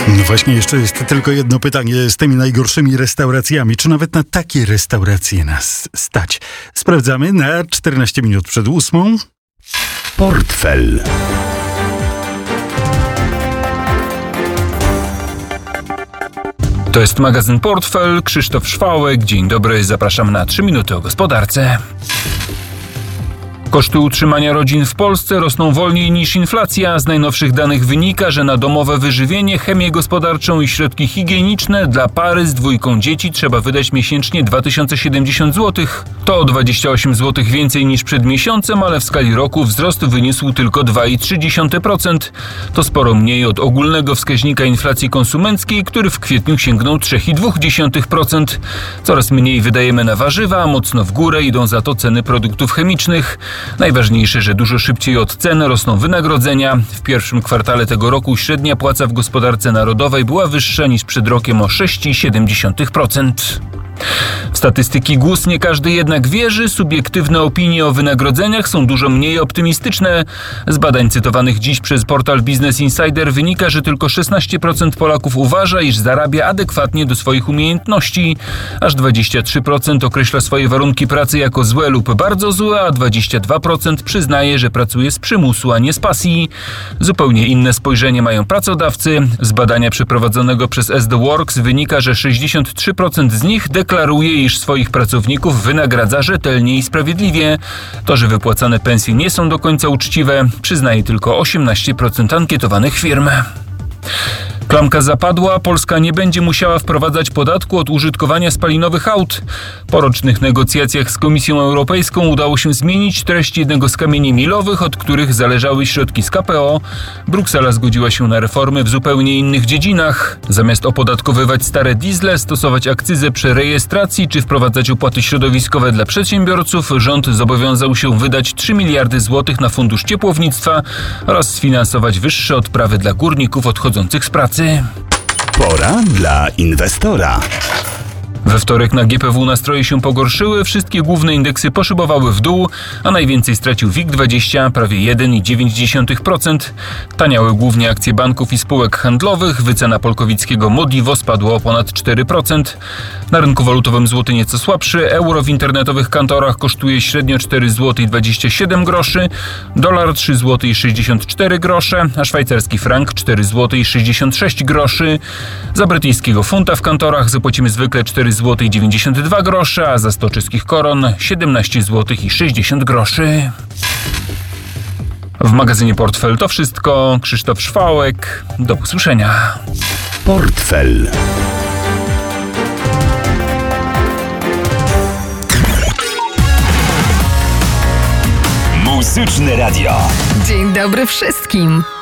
No właśnie, jeszcze jest tylko jedno pytanie z tymi najgorszymi restauracjami. Czy nawet na takie restauracje nas stać? Sprawdzamy na 14 minut przed 8. Portfel. To jest magazyn Portfel, Krzysztof Szwałek. Dzień dobry, zapraszam na 3 minuty o gospodarce. Koszty utrzymania rodzin w Polsce rosną wolniej niż inflacja. Z najnowszych danych wynika, że na domowe wyżywienie, chemię gospodarczą i środki higieniczne dla pary z 2 dzieci trzeba wydać miesięcznie 2070 zł. To o 28 zł więcej niż przed miesiącem, ale w skali roku wzrost wyniósł tylko 2,3%. To sporo mniej od ogólnego wskaźnika inflacji konsumenckiej, który w kwietniu sięgnął 3,2%. Coraz mniej wydajemy na warzywa, mocno w górę idą za to ceny produktów chemicznych. Najważniejsze, że dużo szybciej od cen rosną wynagrodzenia. W pierwszym kwartale tego roku średnia płaca w gospodarce narodowej była wyższa niż przed rokiem o 6,7%. W statystyki GUS nie każdy jednak wierzy. Subiektywne opinie o wynagrodzeniach są dużo mniej optymistyczne. Z badań cytowanych dziś przez portal Business Insider wynika, że tylko 16% Polaków uważa, iż zarabia adekwatnie do swoich umiejętności. Aż 23% określa swoje warunki pracy jako złe lub bardzo złe, a 22% przyznaje, że pracuje z przymusu, a nie z pasji. Zupełnie inne spojrzenie mają pracodawcy. Z badania przeprowadzonego przez SD Works wynika, że 63% z nich deklaruje, iż swoich pracowników wynagradza rzetelnie i sprawiedliwie. To, że wypłacane pensje nie są do końca uczciwe, przyznaje tylko 18% ankietowanych firm. Klamka zapadła, Polska nie będzie musiała wprowadzać podatku od użytkowania spalinowych aut. Po rocznych negocjacjach z Komisją Europejską udało się zmienić treść jednego z kamieni milowych, od których zależały środki z KPO. Bruksela zgodziła się na reformy w zupełnie innych dziedzinach. Zamiast opodatkowywać stare diesle, stosować akcyzę przy rejestracji czy wprowadzać opłaty środowiskowe dla przedsiębiorców, rząd zobowiązał się wydać 3 miliardy złotych na fundusz ciepłownictwa oraz sfinansować wyższe odprawy dla górników odchodzących z pracy. Pora dla inwestora. We wtorek na GPW nastroje się pogorszyły, wszystkie główne indeksy poszybowały w dół, a najwięcej stracił WIG20, prawie 1,9%. Taniały głównie akcje banków i spółek handlowych, wycena polkowickiego Modivo spadła o ponad 4%. Na rynku walutowym złoty nieco słabszy, euro w internetowych kantorach kosztuje średnio 4,27 zł, dolar 3,64 zł, a szwajcarski frank 4,66 zł. Za brytyjskiego funta w kantorach zapłacimy zwykle 4,92 zł, a za 100 czeskich koron 17,60 zł. W magazynie Portfel to wszystko. Krzysztof Szwałek. Do usłyszenia. Portfel. Muzyczne Radio. Dzień dobry wszystkim.